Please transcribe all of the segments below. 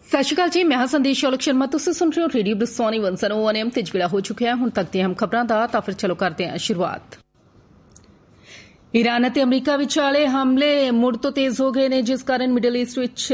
सत श्री अकाल जी, मैं हां संदेश शौलक शर्मा। तुसीं सुन रहे हो रेडियो बरसानी 101 FM। तेज वेला हो चुका है। हुण तक दी अहम खबरां दा तां फिर चलो करते हैं शुरुआत। ईरान ते अमरीका विचाले हमले मुड़ तो तेज हो गए ने, जिस कारण मिडल ईस्ट विच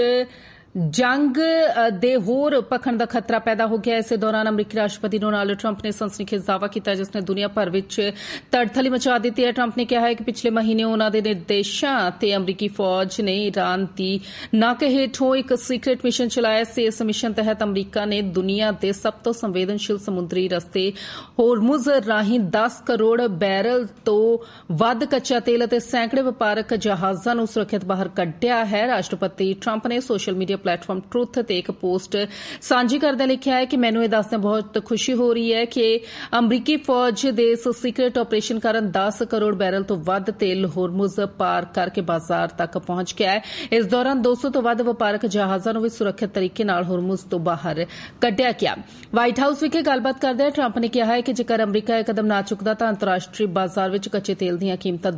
जंग दे होर भखण दा खतरा पैदा हो गया। इस दौरान अमरीकी राष्ट्रपति डोनाल्ड ट्रंप ने सनसनीखेज दावा किया, जिसने दुनिया भर विच तड़थली मचा दी है। ट्रंप ने कहा है कि पिछले महीने उन्हां दे निर्देशां ते अमरीकी फौज ने ईरान दी नाके हेठों एक सीक्रेट मिशन चलाया। इस मिशन तहत अमरीका ने दुनिया के सब तो संवेदनशील समुद्री रस्ते होरमुज राहीं 10 करोड़ बैरल तो वध कच्चा तेल ते सैकड़े व्यापारक जहाजां नूं सुरक्षित बाहर कढिया है। राष्ट्रपति ट्रंप ने सोशल मीडिया प्लेटफॉर्म ट्रुथ ते एक पोस्ट सांझी करदे लिखिया है कि मैनूं इह दसदे बहुत खुशी हो रही है कि अमरीकी फौज दे इस सीक्रेट ऑपरेशन कारण 10 करोड़ बैरल तो वध तेल होरमुज पार करके बाजार तक पहुंच गया है। इस दौरान 200 तो वध व्यापारक जहाजां नूं भी सुरक्षित तरीके नाल होरमुज तो बाहर कढिया गया। व्हाइट हाउस विखे गलबात करदे ट्रंप ने कहा है कि जेकर अमरीका एक कदम ना चुकदा तां अंतरराष्ट्रीय बाजार विच कच्चे तेल दीआं कीमतां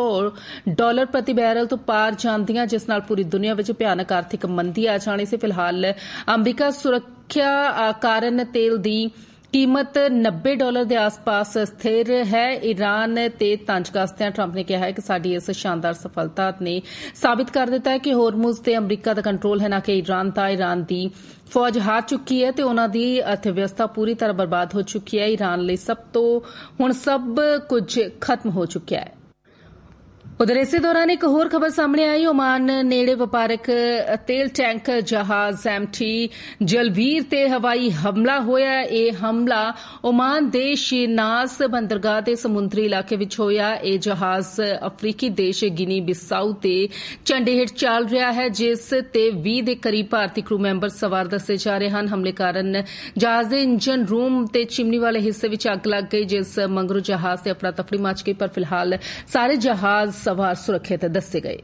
$200 प्रति बैरल तो पार जांदियां, जिस नाल पूरी दुनिया विच भयानक आर्थिक मंदी आ जाने से फिलहाल अमरीका सुरक्षा कारण तेल दी कीमत $90 के आसपास स्थिर है। ईरान ते तंज कसदिआं ट्रंप ने कहा है कि साडी इस शानदार सफलता ने साबित कर दिता है कि होरमुज ते अमरीका का कंट्रोल है, ना कि ईरान दा। ईरान दी फौज हार चुकी है ते उन्हां दी अर्थव्यवस्था पूरी तरह बर्बाद हो चुकी है। ईरान लई हुण सब कुछ खत्म हो चुका है। उधर इस दौरान एक होर खबर सामने आई। ओमान नेड़े व्यापारक तेल टैंकर जहाज एमटी जलवीर ते हवाई हमला होया। यह हमला ओमान दे शिनास बंदरगाह के समुद्री इलाके विच होया। यह जहाज अफ्रीकी देश गिनी बिसाऊ ते झंडे हेठ चल रहा है, जिस ते 20 के करीब भारतीय क्रू मैंबर सवार दसे जा रहे हैं। हमले कारण जहाज के इंजन रूम ते चिमनी वाले हिस्से विच अग लग गई, जिस मगरों जहाज से अफरा तफरी मच गई, पर फिलहाल सारे जहाज सवार सुरक्षित दसे गए।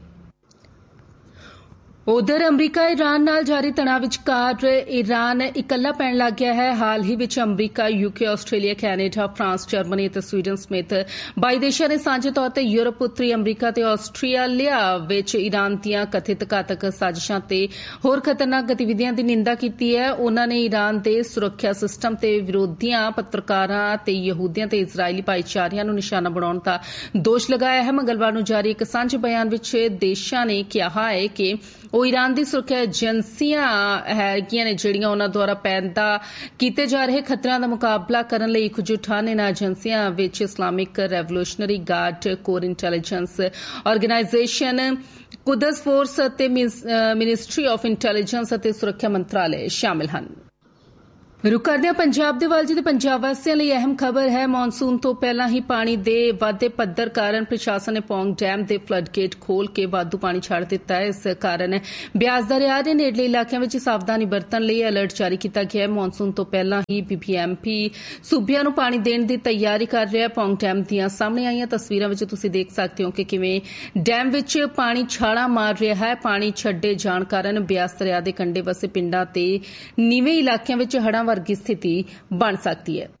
उधर अमरीका ईरान नाल जारी तनाव विचकार ईरान इकल्ला पैण लग गया है। हाल ही विच अमरीका, UK, Australia, Canada, France, Germany ते स्वीडन समेत 22 देशां ने सांझे तौर ते यूरोप, उत्तरी अमरीका ते आस्ट्रेलिया विच ईरान दीआं कथित घातक साजिशां ते होर खतरनाक गतिविधियां दी निंदा कीती है। उन्हां ने ईरान दे सुरक्षा सिस्टम ते विरोधियां, पत्रकारां ते यहूदियां ते इजरायली भाईचारिਆਂ ਨੂੰ निशाना बनाउण दा दोष लगाया है। मंगलवार ਨੂੰ जारी एक सांझे बयान विच देशां ने कहा है कि ਉਹ ईरान दी सुरक्षा एजेंसियां हैगियां ने ਜਿਹੜੀਆਂ ਉਹਨਾਂ ਦੁਆਰਾ ਪੈਦਾ ਕੀਤੇ ਜਾ ਰਹੇ ਖਤਰਿਆਂ ਦਾ ਮੁਕਾਬਲਾ ਕਰਨ ਲਈ ਇਕਜੁੱਟ ਹਨ। ਇਨ੍ਹਾਂ ਏਜੰਸੀਆਂ ਵਿੱਚ Islamic revolutionary guard core, intelligence organisation, ਕੁਦਸ force ਅਤੇ ਮਿਨਿਸਟਰੀ ਆਫ ਇੰਟੈਲੀਜੈਂਸ ਅਤੇ ਸੁਰੱਖਿਆ ਮੰਤਰਾਲੇ ਸ਼ਾਮਿਲ ਹਨ। रुक करदे हां पंजाब दे वाल जी। पंजाब वासियां लई अहम खबर है। मॉनसून तो पहला ही पानी दे वाधे पद्धर कारण प्रशासन ने पौंग डैम दे फ्लड गेट खोल के वाधू पानी छड़ दिता है। इस कारण ब्यास दरिया दे नेड़ले इलाकों में सावधानी बरतन लई अलर्ट जारी किया गया है। मॉनसून तो पहला ही BBMP सूबियां नूं पानी देण दी तैयारी कर रहा है। पौंग डैम दीआं सामने आईयां तस्वीरां विच तुसीं देख सकते हो कि किवें डैम विच पानी छाला मार रहा है। पानी छड्डे जाण कारण ब्यास दरिया दे कंढे वसे पिंडां ते नीवें इलाकों में हड़ां वर्गी स्थिति बन सकती है।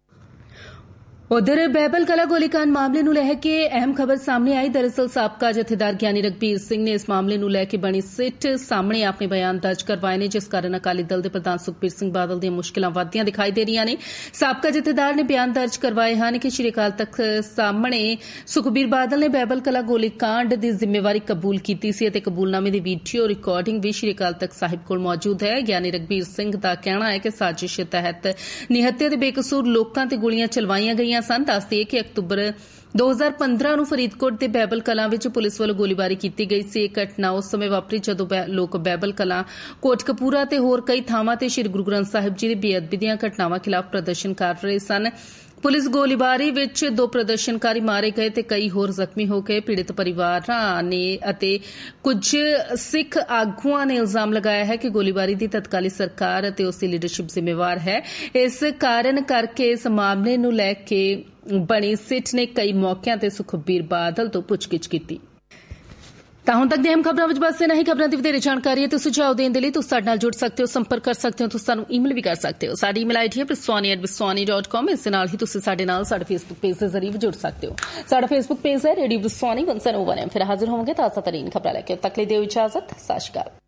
उधर बैबल कला गोलीकांड मामले नूं लैके अहम खबर सामने आई। दरअसल साबका जथेदार ज्ञानी रघबीर सिंह ने इस मामले नूं लैके बनी सिट सामने अपने बयान दर्ज करवाए ने, जिस कारण अकाली दल के प्रधान सुखबीर सिंह बादल दी मुश्किलां वधदियां दिखाई दे रही ने। साबका जथेदार ने बयान दर्ज करवाए हैं कि श्री अकाल तख्त सामने सुखबीर बादल ने बैबल कला गोलीकांड की जिम्मेवारी कबूल की सी ते कबूलनामे की वीडियो रिकॉर्डिंग भी श्री अकाल तख्त साहिब कोल मौजूद है। ज्ञानी रघबीर सिंह का कहना है कि साजिश तहत निहत्थे ते बेकसूर लोकां ते गोलियां चलवाईयां गईयां सन। दस दिए कि अक्तूबर 2015 ਨੂੰ फरीदकोट ਦੇ बैबल कलां ਵਿੱਚ पुलिस ਵੱਲੋਂ ਗੋਲੀਬਾਰੀ ਕੀਤੀ ਗਈ ਸੀ। ਇਹ ਘਟਨਾ ਉਸ ਸਮੇਂ ਵਾਪਰੀ ਜਦੋਂ ਲੋਕ बैबल कलां, ਕੋਟਕਪੂਰਾ ਤੇ ਹੋਰ ਕਈ ਥਾਵਾਂ ਤੇ ਸ੍ਰੀ ਗੁਰੂ ਗ੍ਰੰਥ ਸਾਹਿਬ ਜੀ ਦੀ ਬੇਅਦਬੀ ਦੀਆਂ ਘਟਨਾਵਾਂ ਖਿਲਾਫ ਪ੍ਰਦਰਸ਼ਨ ਕਰ ਰਹੇ ਸਨ। पुलिस गोलीबारी विच 2 प्रदर्शनकारी मारे गए ते कई होर जख्मी हो गए। पीड़ित परिवारां ने अते कुछ सिख आगुआं ने इल्जाम लगाया है कि गोलीबारी दी तत्काली सरकार अते उसकी लीडरशिप जिम्मेवार है। इस कारण करके इस मामले नूं लैके बनी सिट ने कई मौकिਆਂ ते सुखबीर बादल तो पुछगिछ कीती। ਤਾਂ ਹੁਣ ਤੱਕ ਦੀ ਅਹਿਮ ਖਬਰਾਂ ਵਿੱਚ ਬਸ ਇਨ੍ਹਾਂ ਹੀ ਖਬਰਾਂ ਦੀ ਵਧੇਰੇ ਜਾਣਕਾਰੀ ਅਤੇ ਸੁਝਾਅ ਦੇਣ ਦੇ ਲਈ ਤੁਸੀਂ ਸਾਡੇ ਨਾਲ ਜੁੜ ਸਕਦੇ ਹੋ, ਸੰਪਰਕ ਕਰ ਸਕਦੇ ਹੋ, ਤੁਸੀਂ ਸਾਨੂੰ ਈਮੇਲ ਵੀ ਕਰ ਸਕਦੇ ਹੋ। ਸਾਡੀ ਈਮੇਲ ਆਈਡੀ ਹੈ biswani@biswani.com। ਇਸ ਦੇ ਨਾਲ ਹੀ ਤੁਸੀਂ ਸਾਡੇ ਨਾਲ ਸਾਡੇ ਫੇਸਬੁੱਕ ਪੇਜ ਦੇ ਜ਼ਰੀਏ ਵੀ ਜੁੜ ਸਕਦੇ ਹੋ। ਸਾਡਾ ਫੇਸਬੁੱਕ ਪੇਜ ਹੈ ਰੇਡੀਓ ਬਿਸਵਾਨੀ 101 FM। ਫਿਰ ਹਾਜ਼ਰ ਹੋਵਾਂਗੇ ਤਾਜ਼ਾ ਤਰੀਨ ਖਬਰਾਂ ਲੈ ਕੇ। ਤੱਕ ਲਈ ਦਿਓ ਇਜਾਜ਼ਤ। ਸਤਿ ਸ਼੍ਰੀ ਅਕਾਲ।